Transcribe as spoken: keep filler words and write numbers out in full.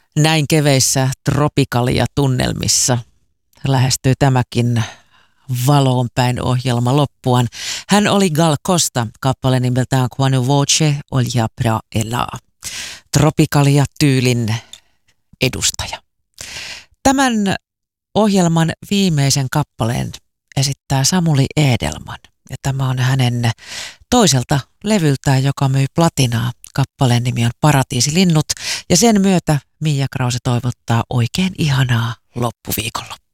Näin keveissä tropikalia tunnelmissa lähestyy tämäkin valoon päin ohjelma loppuaan. Hän oli Gal Costa, kappale nimeltään Quando voce olja pra elaa. Tropikalia tyylin edustaja. Tämän ohjelman viimeisen kappaleen esittää Samuli Edelman. Ja tämä on hänen toiselta levyltään, joka myi platinaa. Kappaleen nimi on Paratiisilinnut ja sen myötä Mia Krause toivottaa oikein ihanaa loppuviikonloppua.